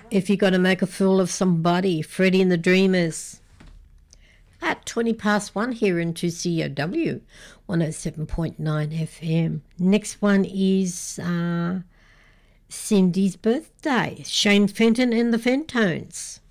If You're Gonna Make a Fool of Somebody, Freddie and the Dreamers. At 20 past 1 here in 2COW, 107.9 FM. Next one is Cindy's birthday, Shane Fenton and the Fentones.